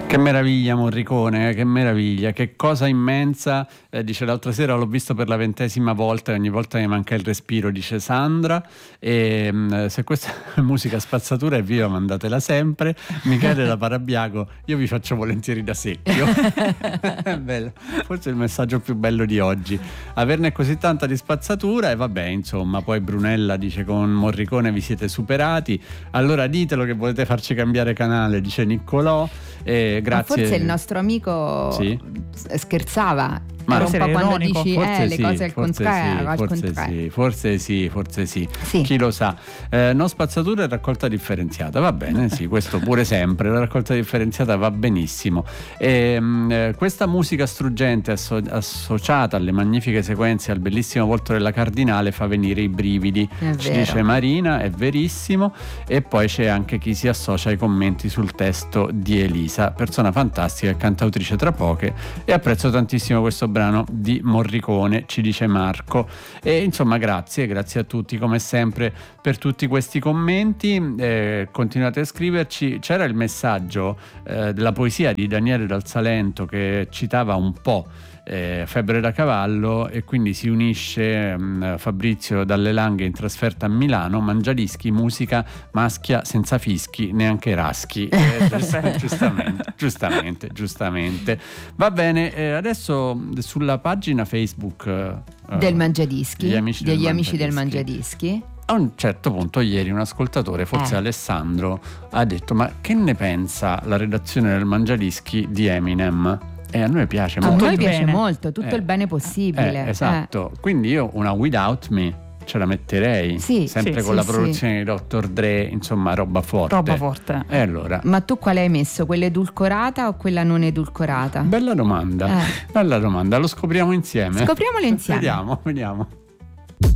Che meraviglia Morricone, che meraviglia, che cosa immensa. Dice l'altra sera l'ho visto per la 20ª volta e ogni volta mi manca il respiro, dice Sandra. E se questa è musica spazzatura è viva, mandatela sempre. Michele da Parabiago, io vi faccio volentieri da secchio. È bello, forse è il messaggio più bello di oggi, averne così tanta di spazzatura. E vabbè, insomma, poi Brunella dice con Morricone vi siete superati, allora ditelo che volete farci cambiare canale, dice Niccolò. Grazie. Ma forse il nostro amico scherzava. Ma era un po' quando ironico. dici le cose al contrario. Forse sì. Chi lo sa. No spazzatura e raccolta differenziata, va bene, sì, questo pure sempre, la raccolta differenziata va benissimo. Questa musica struggente associata alle magnifiche sequenze, al bellissimo volto della Cardinale fa venire i brividi, ci dice Marina, è verissimo. E poi c'è anche chi si associa ai commenti sul testo di Elisa, persona fantastica e cantautrice tra poche, e apprezzo tantissimo questo brano di Morricone, ci dice Marco. E insomma grazie a tutti come sempre per tutti questi commenti. Continuate a scriverci. C'era il messaggio della poesia di Daniele dal Salento che citava un po' Febbre da cavallo, e quindi si unisce Fabrizio dalle Langhe in trasferta a Milano, Mangiadischi, musica maschia senza fischi neanche raschi. Giustamente. Va bene, adesso sulla pagina Facebook del Mangiadischi, degli amici del Mangiadischi, a un certo punto ieri un ascoltatore, forse Alessandro, ha detto: ma che ne pensa la redazione del Mangiadischi di Eminem? E a noi piace molto. A noi piace molto, tutto il bene possibile. Esatto, quindi io una Without Me ce la metterei, sempre con la produzione di Dr. Dre, insomma roba forte. E allora? Ma tu quale hai messo? Quella edulcorata o quella non edulcorata? Bella domanda, lo scopriamo insieme. Scopriamolo insieme. Vediamo.